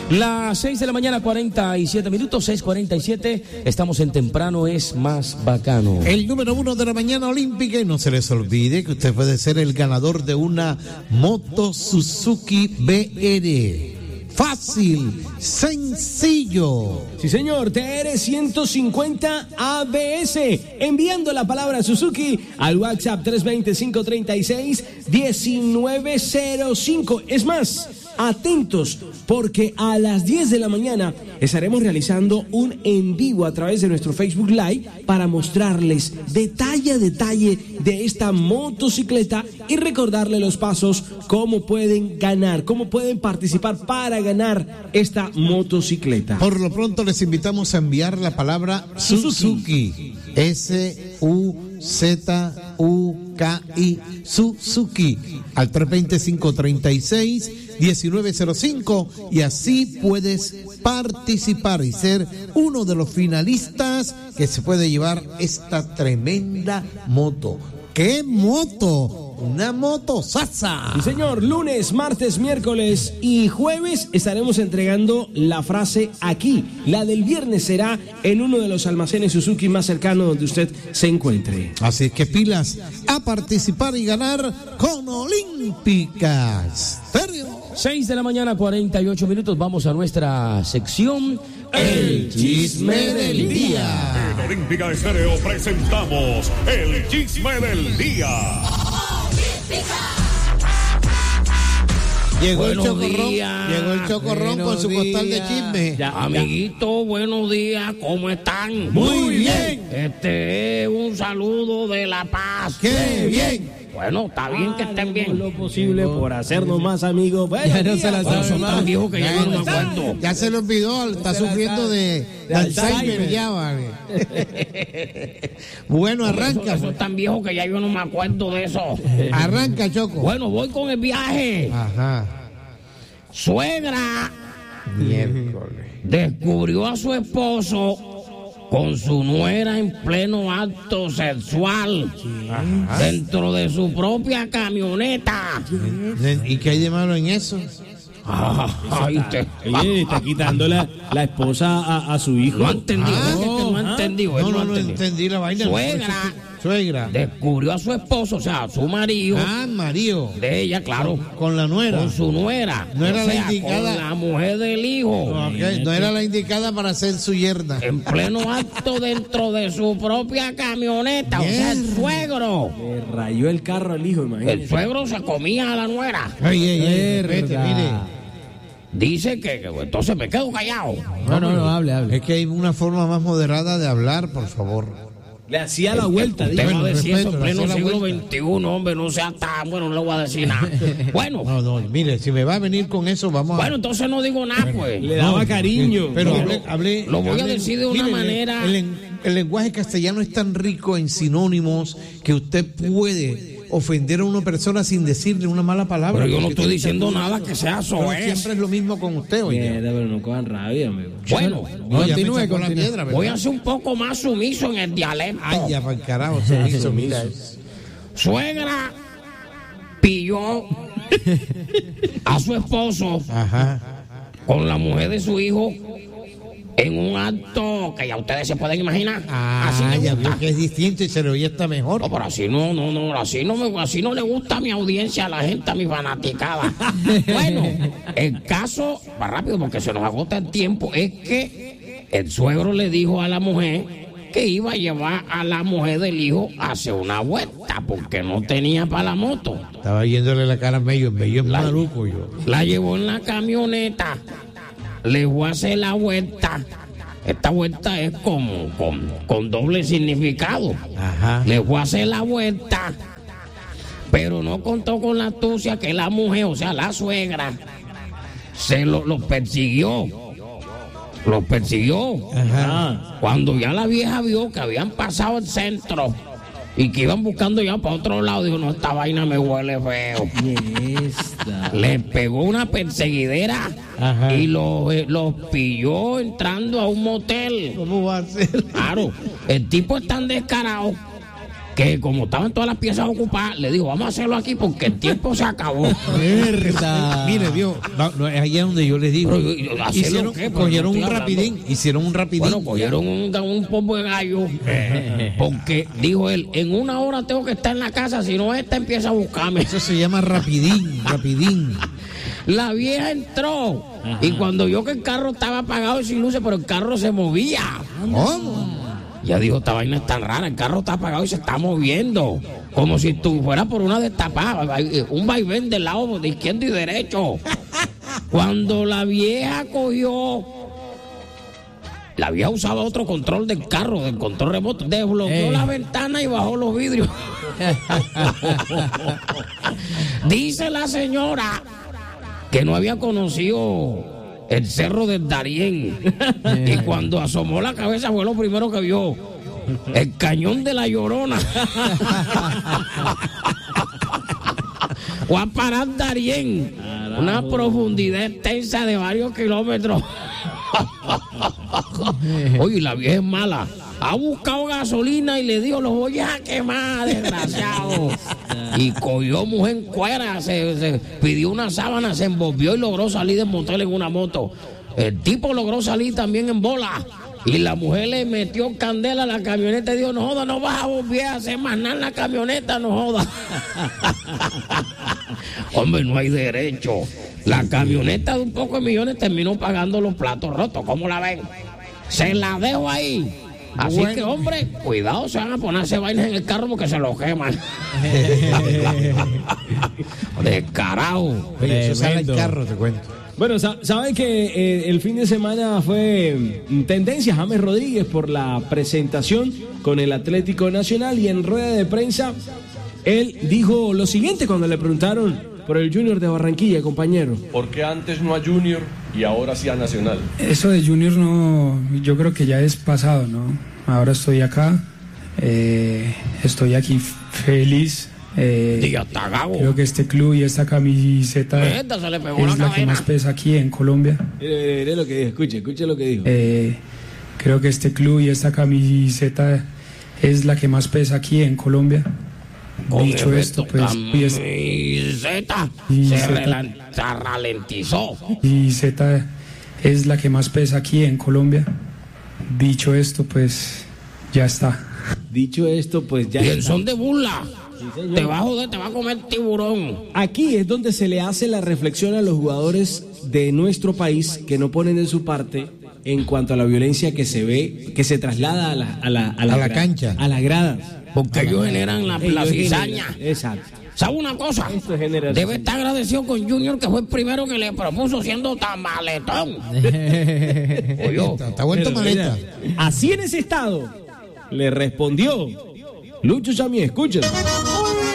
Las 6 de la mañana, 47 minutos, 6:47. Estamos en Temprano es Más Bacano. El número 1 de la mañana olímpica, y no se les olvide que usted puede ser el ganador de una moto Suzuki BR. Fácil, sencillo. Sí, señor, TR 150 ABS. Enviando la palabra Suzuki al WhatsApp 320-536-1905. Es más, atentos, porque a las 10 de la mañana estaremos realizando un en vivo a través de nuestro Facebook Live para mostrarles detalle a detalle de esta motocicleta y recordarles los pasos, cómo pueden ganar, cómo pueden participar para ganar esta motocicleta. Por lo pronto les invitamos a enviar la palabra Suzuki. SUZUKI, Suzuki, al 320-536-1905, y así puedes participar y ser uno de los finalistas que se puede llevar esta tremenda moto. ¿Qué moto? Una moto Sasa. Sí, señor, lunes, martes, miércoles y jueves estaremos entregando la frase aquí. La del viernes será en uno de los almacenes Suzuki más cercanos donde usted se encuentre. Así que pilas a participar y ganar con Olímpicas. 6 de la mañana, 48 minutos. Vamos a nuestra sección El Chisme del Día. En Olímpica Estéreo presentamos El Chisme del Día. Llegó el Buenos chocorrón, días. llegó el chocorrón con su costal de chisme. Amiguitos, buenos días, ¿cómo están? Muy bien. Este es un saludo de La Paz. ¡Qué bien! Bueno, está bien que estén bien. Lo posible por hacernos más amigos. Ya no se la Bueno, sabe son más. tan viejos que ya no me acuerdo. Ya se lo olvidó, está sufriendo de Alzheimer ya, vale. Bueno, arranca. Eso es tan viejo que ya yo no me acuerdo de eso. Arranca, Choco. Bueno, voy con el viaje. Ajá. Suegra Miércoles. descubrió a su esposo con su nuera en pleno acto sexual dentro de su propia camioneta. ¿Y qué hay de malo en eso? Ay, Oye, está quitando la esposa a su hijo. no entendí, no entendí. No entendí la vaina. Suegra. Descubrió a su esposo, o sea, a su marido, marido. de ella, claro, Con la nuera. con su nuera. No era o la sea, indicada. con la mujer del hijo. Ok, no era la indicada para ser su yerna. En pleno acto dentro de su propia camioneta, o sea, el suegro. Le rayó el carro al hijo, imagínate. El suegro se comía a la nuera. Vete, mire. Dice que entonces me quedo callado. No, hable. Es que hay una forma más moderada de hablar, por favor. Le hacía la vuelta. Usted va a decir eso en respeto, pleno le hacía la siglo vuelta. XXI, hombre, no sea tan bueno, no le voy a decir nada. Bueno, No, mire, si me va a venir con eso, vamos a... bueno, entonces no digo nada, pues. Le daba cariño. Pero No, hable, lo voy a hable- decir de una mire, manera- El lenguaje castellano es tan rico en sinónimos que usted puede ofender a una persona sin decirle una mala palabra. Pero yo no Porque estoy usted- diciendo nada que sea Pero soez. siempre es lo mismo con usted, oye. Mierda, pero no cojan rabia, amigo. Bueno, No, ya me Continúe, sacó la continúe. piedra, ¿verdad? voy a ser un poco más sumiso en el dialecto. Ay, ya para el carajo, sumiso, mira. Suegra pilló a su esposo Ajá. con la mujer de su hijo en un acto que ya ustedes se pueden imaginar. Así Ah, me ya gusta. vio que es distinto y se le oye está mejor. No, pero así así no le gusta a mi audiencia, a la gente, a mi fanaticada. Bueno, el caso, va rápido porque se nos agota el tiempo, es que el suegro le dijo a la mujer que iba a llevar a la mujer del hijo a hacer una vuelta porque no tenía para la moto. Estaba yéndole la cara a Mello es La- maluco yo. La llevó en la camioneta, le fue a hacer la vuelta. Esta vuelta es con doble significado. Ajá. Le fue a hacer la vuelta, pero no contó con la astucia que la mujer, o sea, la suegra, los persiguió. Los persiguió. Ajá. Cuando ya la vieja vio que habían pasado el centro y que iban buscando ya para otro lado, dijo, no, esta vaina me huele feo. Le pegó una perseguidera. Ajá. Y los pilló entrando a un motel. ¿Cómo va a ser? Claro, el tipo es tan descarado que como estaban todas las piezas ocupadas, le dijo, vamos a hacerlo aquí porque el tiempo se acabó. ¿Verdad? Mire, Dios, ahí es donde yo les digo. Cogieron un rapidín. Hicieron un rapidín. Bueno, cogieron un polvo de gallo. Porque, dijo él, en 1 hora tengo que estar en la casa, si no esta empieza a buscarme. Eso se llama rapidín. La vieja entró y cuando vio que el carro estaba apagado y sin luces, pero el carro se movía. ¿Cómo? Ya dijo, esta vaina es tan rara, el carro está apagado y se está moviendo. Como si tú fueras por una destapada, un vaivén del lado de izquierdo y derecho. Cuando la vieja usaba otro control del carro, del control remoto, desbloqueó la ventana y bajó los vidrios. Dice la señora que no había conocido el cerro del Darién. Y cuando asomó la cabeza fue lo primero que vio. El cañón de la Llorona. Fue a parar Darién. Una profundidad extensa de varios kilómetros. Oye, la vieja es mala. Ha buscado gasolina y le dijo, los voy a quemar, desgraciado. Y cogió mujer en cuera, se pidió una sábana, se envolvió y logró salir del motel en una moto. El tipo logró salir también en bola. Y la mujer le metió candela a la camioneta y dijo, no joda, no vas a volver a hacer más nada en la camioneta, no joda. Hombre, no hay derecho. La camioneta de un poco de millones terminó pagando los platos rotos. ¿Cómo la ven? Se la dejo ahí. Así que, hombre, cuidado, se van a ponerse vainas en el carro porque se lo queman. Descarado. Oye, eso sale el carro, te cuento. Bueno, saben que el fin de semana fue tendencia James Rodríguez por la presentación con el Atlético Nacional, y en rueda de prensa él dijo lo siguiente cuando le preguntaron por el Junior de Barranquilla, compañero. ¿Por qué antes no a Junior y ahora sí a Nacional? Eso de Junior no, yo creo que ya es pasado, ¿no? Ahora estoy acá, estoy aquí feliz. Creo que este club y esta camiseta es la que más pesa aquí en Colombia. Mire lo que dijo, escuche lo que dijo. Creo que este club y esta camiseta es la que más pesa aquí en Colombia. Dicho esto, pues se ralentizó. Y Z es la que más pesa aquí en Colombia. Dicho esto, pues ya está. Dicho esto, pues ya y está. el son de burla. Sí, te va a joder, te va a comer tiburón. Aquí es donde se le hace la reflexión a los jugadores de nuestro país que no ponen de su parte en cuanto a la violencia que se ve, que se traslada a la cancha, a las gradas. Porque ellos generan la cizaña. Exacto. ¿Sabe una cosa? Debe estar agradecido con Junior, que fue el primero que le propuso siendo tan maletón. Está vuelto maleta. Así en ese estado le respondió Lucho Samí, escuchen.